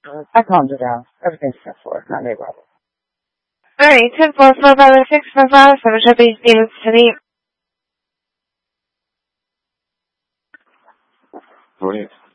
I calmed her down. Everything's set for. Not me, Robert. Alright, 10-4-4-5-6 for 5, 7 should be units to the... Go ahead.